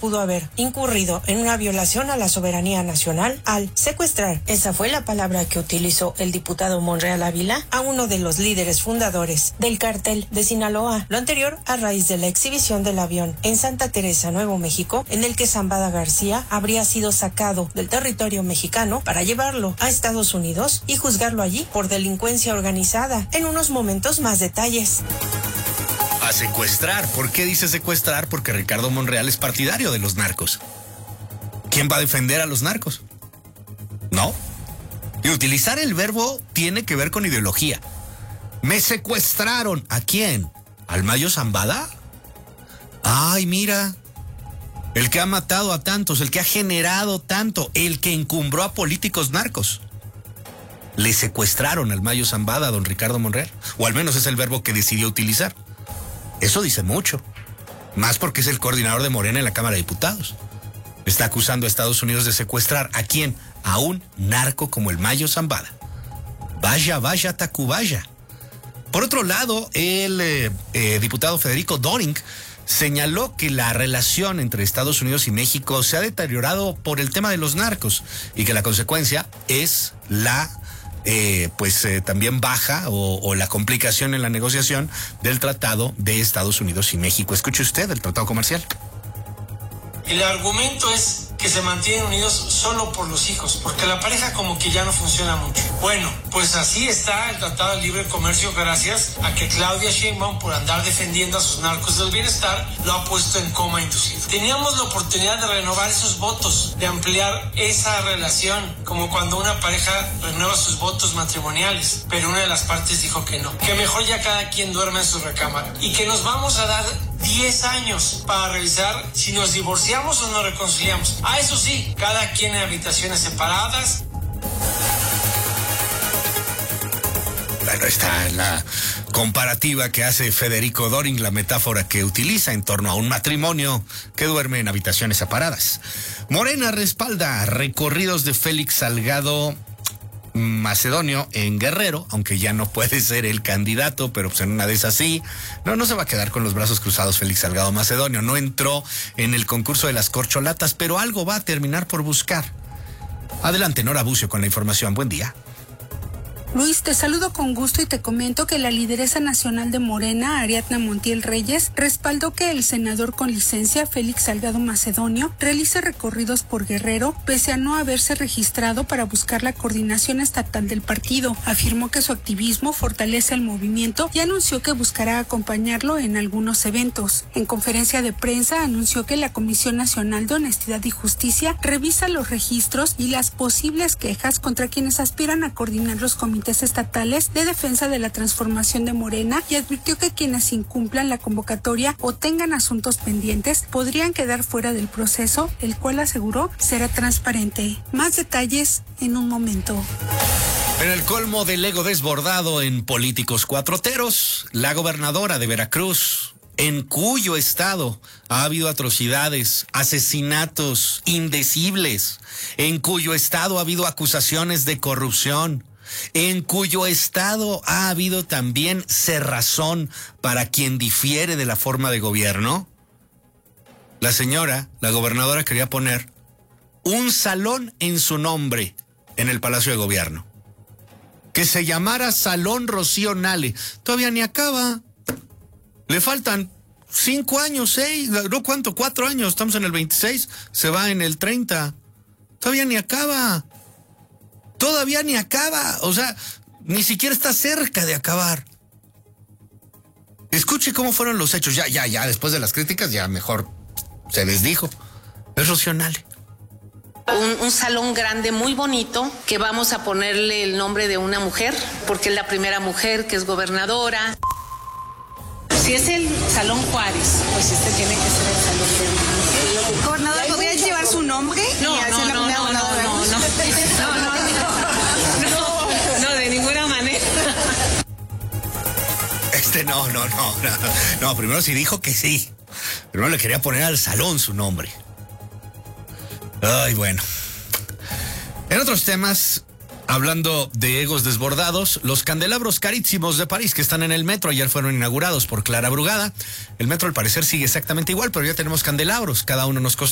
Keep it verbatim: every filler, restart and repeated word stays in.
pudo haber incurrido en una violación a la soberanía nacional al secuestrar, esa fue la palabra que utilizó el diputado Monreal Ávila, a uno de los líderes fundadores del cártel de Sinaloa. Lo anterior a raíz de la exhibición del avión en Santa Teresa, Nuevo México, en el que Zambada García habría sido sacado del territorio mexicano para llevarlo a Estados Unidos y juzgarlo allí por delincuencia organizada. En unos momentos más detalles. A secuestrar. ¿Por qué dice secuestrar? Porque Ricardo Monreal es partidario de los narcos. ¿Quién va a defender a los narcos? ¿No? Y utilizar el verbo tiene que ver con ideología. Me secuestraron. ¿A quién? ¿Al Mayo Zambada? Ay, mira. El que ha matado a tantos, el que ha generado tanto, el que encumbró a políticos narcos. Le secuestraron al Mayo Zambada a don Ricardo Monreal. O al menos es el verbo que decidió utilizar. Eso dice mucho. Más porque es el coordinador de Morena en la Cámara de Diputados. Está acusando a Estados Unidos de secuestrar. ¿A quién? A un narco como el Mayo Zambada. Vaya, vaya, Tacubaya. Por otro lado, el eh, eh, diputado Federico Doring señaló que la relación entre Estados Unidos y México se ha deteriorado por el tema de los narcos y que la consecuencia es la eh, pues eh, también baja o, o la complicación en la negociación del tratado de Estados Unidos y México. Escuche usted el tratado comercial. El argumento es que se mantienen unidos solo por los hijos, porque la pareja como que ya no funciona mucho. Bueno, pues así está el Tratado de Libre Comercio gracias a que Claudia Sheinbaum, por andar defendiendo a sus narcos del bienestar, lo ha puesto en coma inducido. Teníamos la oportunidad de renovar esos votos, de ampliar esa relación, como cuando una pareja renueva sus votos matrimoniales, pero una de las partes dijo que no, que mejor ya cada quien duerma en su recámara y que nos vamos a dar diez años para revisar si nos divorciamos o nos reconciliamos. Ah, eso sí, cada quien en habitaciones separadas. Bueno, está la comparativa que hace Federico Doring, la metáfora que utiliza en torno a un matrimonio que duerme en habitaciones separadas. Morena respalda recorridos de Félix Salgado Macedonio en Guerrero, aunque ya no puede ser el candidato, pero pues en una de esas sí. No, no se va a quedar con los brazos cruzados Félix Salgado Macedonio. No entró en el concurso de las corcholatas, pero algo va a terminar por buscar. Adelante, Nora Bucio con la información. Buen día. Luis, te saludo con gusto y te comento que la lideresa nacional de Morena, Ariadna Montiel Reyes, respaldó que el senador con licencia, Félix Salgado Macedonio, realice recorridos por Guerrero, pese a no haberse registrado para buscar la coordinación estatal del partido. Afirmó que su activismo fortalece el movimiento y anunció que buscará acompañarlo en algunos eventos. En conferencia de prensa anunció que la Comisión Nacional de Honestidad y Justicia revisa los registros y las posibles quejas contra quienes aspiran a coordinar los comités estatales de defensa de la transformación de Morena y advirtió que quienes incumplan la convocatoria o tengan asuntos pendientes podrían quedar fuera del proceso, el cual aseguró será transparente. Más detalles en un momento. En el colmo del ego desbordado en políticos cuatroteros, la gobernadora de Veracruz, en cuyo estado ha habido atrocidades, asesinatos indecibles, en cuyo estado ha habido acusaciones de corrupción, en cuyo estado ha habido también cerrazón para quien difiere de la forma de gobierno. La señora, la gobernadora, quería poner un salón en su nombre en el Palacio de Gobierno, que se llamara Salón Rocío Nale. Todavía ni acaba. Le faltan cinco años, seis, no, ¿cuánto? Cuatro años. Estamos en el veintiséis, se va en el treinta. Todavía ni acaba. Todavía ni acaba, o sea, ni siquiera está cerca de acabar. Escuche cómo fueron los hechos, ya, ya, ya, después de las críticas, ya mejor se desdijo. Es Rocío Nale. Un, un salón grande, muy bonito, que vamos a ponerle el nombre de una mujer, porque es la primera mujer que es gobernadora. Si es el Salón Juárez, pues este tiene que ser el Salón de una mujer. Gobernadora, ¿podría llevar su nombre? No, no, no, no, no, no, no, no, no. Este no, no, no, no, no, primero sí dijo que sí. Primero le quería poner al salón su nombre. Ay, bueno. En otros temas, hablando de egos desbordados, los candelabros carísimos de París que están en el metro ayer fueron inaugurados por Clara Brugada. El metro al parecer sigue exactamente igual, pero ya tenemos candelabros, cada uno nos costó